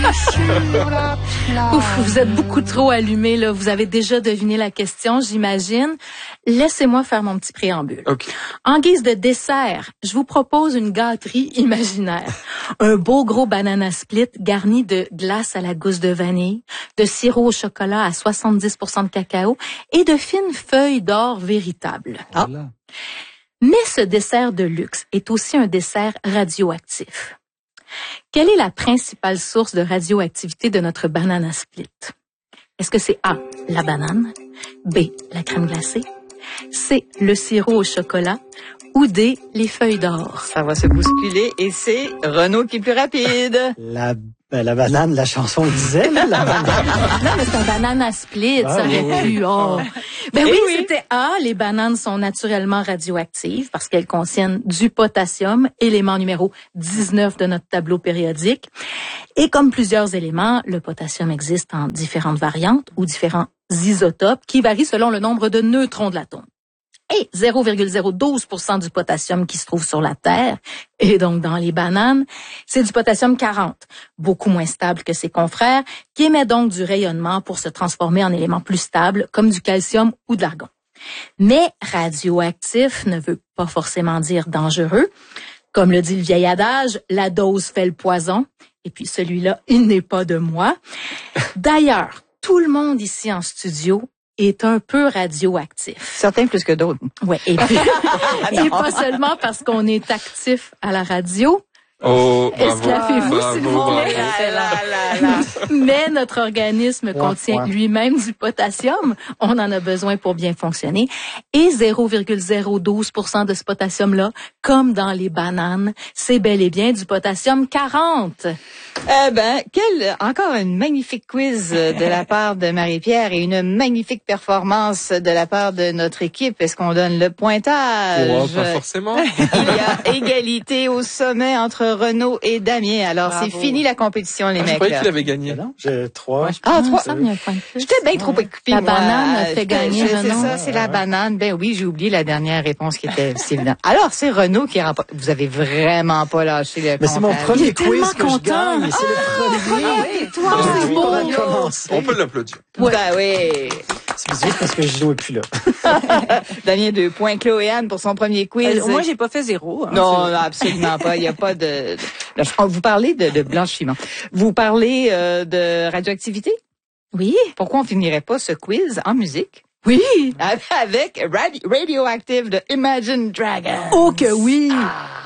Ouf, vous êtes beaucoup trop allumés, là. Vous avez déjà deviné la question, j'imagine. Laissez-moi faire mon petit préambule. Okay. En guise de dessert, je vous propose une gâterie imaginaire. Un beau gros banana split garni de glace à la gousse de vanille, de sirop au chocolat à 70% de cacao et de fines feuilles d'or véritables. Ah. Mais ce dessert de luxe est aussi un dessert radioactif. Quelle est la principale source de radioactivité de notre banana split? Est-ce que c'est A, la banane, B, la crème glacée, C, le sirop au chocolat ou D, les feuilles d'or? Ça va se bousculer et c'est Renaud qui est plus rapide. La banane, la chanson le disait, là, la banane. Non, mais c'est un banana split, ça aurait pu. Oh. Ben oui, c'était A. Les bananes sont naturellement radioactives parce qu'elles contiennent du potassium, élément numéro 19 de notre tableau périodique. Et comme plusieurs éléments, le potassium existe en différentes variantes ou différents isotopes qui varient selon le nombre de neutrons de l'atome. Et 0,012% du potassium qui se trouve sur la Terre, et donc dans les bananes, c'est du potassium 40, beaucoup moins stable que ses confrères, qui émet donc du rayonnement pour se transformer en éléments plus stables, comme du calcium ou de l'argon. Mais radioactif ne veut pas forcément dire dangereux. Comme le dit le vieil adage, la dose fait le poison, et puis celui-là, il n'est pas de moi. D'ailleurs, tout le monde ici en studio est un peu radioactif. Certains plus que d'autres. Ouais, et puis et pas seulement parce qu'on est actif à la radio. Oh, Esclaffez-vous, s'il vous plaît. Mais notre organisme contient lui-même du potassium. On en a besoin pour bien fonctionner. Et 0,012% de ce potassium-là, comme dans les bananes, c'est bel et bien du potassium 40. Encore une magnifique quiz de la part de Marie-Pierre et une magnifique performance de la part de notre équipe. Est-ce qu'on donne le pointage? Oh, pas forcément. Il y a égalité au sommet entre Renaud et Damien. Alors, c'est fini la compétition, les mecs. Je croyais qu'il avait gagné. Non, j'ai 3. Ah, 3. J'étais bien trop occupée, La moi. banane a fait gagner C'est Renaud. ça, c'est la banane. Ben oui, j'ai oublié la dernière réponse qui était évident. Alors, c'est Renaud qui remporte. Vous avez vraiment pas lâché le Mais c'est mon comptage. premier Il est quiz tellement que je content. gagne. C'est le premier. Toi, c'est beau. On va commencer. On peut l'applaudir. Ben oui. C'est bizarre parce que je jouais plus là. Damien, 2 points. Chloé Anne pour son premier quiz. Moi, j'ai pas fait 0. Hein, non, absolument pas. Il n'y a pas de... Vous parlez de blanchiment. Vous parlez de radioactivité? Oui. Pourquoi on finirait pas ce quiz en musique? Oui. Avec Radioactive de Imagine Dragons. Oh que oui.